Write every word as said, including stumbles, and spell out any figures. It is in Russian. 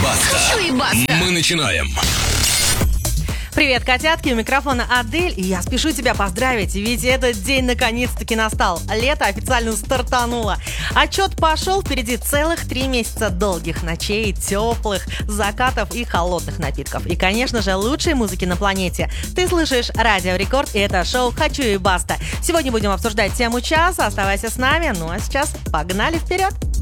баста. Хочу и баста. Мы начинаем. Привет, котятки, у микрофона Адель, и я спешу тебя поздравить, ведь этот день наконец-таки настал. Лето официально стартануло. Отчет пошел, впереди целых три месяца долгих ночей, теплых закатов и холодных напитков. И, конечно же, лучшей музыки на планете. Ты слышишь Радио Рекорд, и это шоу «Хочу и баста». Сегодня будем обсуждать тему часа, оставайся с нами, ну а сейчас погнали вперед!